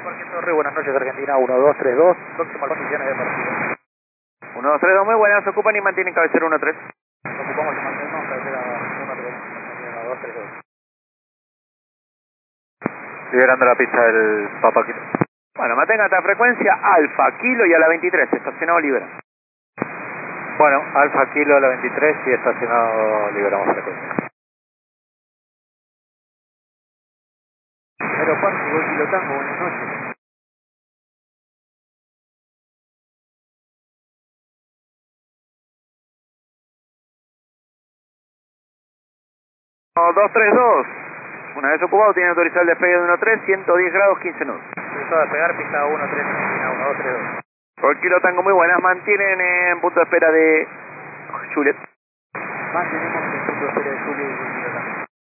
Parque Torre, buenas noches Argentina, 1232, próximo a las posiciones de partido. 1232, muy buenas, ocupan y mantienen cabecera 13. Ocupamos y mantenemos cabecera 1232. Liberando la pista del Papa Kilo. Bueno, mantenga esta frecuencia, Alfa, Kilo y a la 23, estacionado libera. Bueno, Alfa Kilo a la 23 y estacionado liberamos frecuencia. Aeroparque, Gol Kilo Tango, buenas noches. No, 232, una vez ocupado tiene autorizado el despegue de 13, 110 grados, 15 nudos. Empezó a despegar, pista 13, Argentina, 1232. Gol Kilo Tango, muy buenas, mantienen en punto de espera de Juliet. Mantenemos el punto de espera de Julio